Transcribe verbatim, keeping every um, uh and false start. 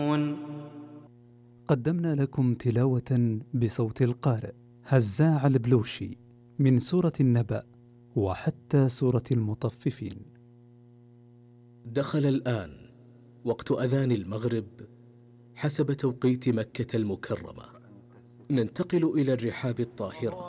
يعلمون. قدمنا لكم تلاوة بصوت القارئ هزاع البلوشي من سورة النبأ وحتى سورة المطففين. دخل الآن وقت أذان المغرب حسب توقيت مكة المكرمة. ننتقل إلى الرحاب الطاهرة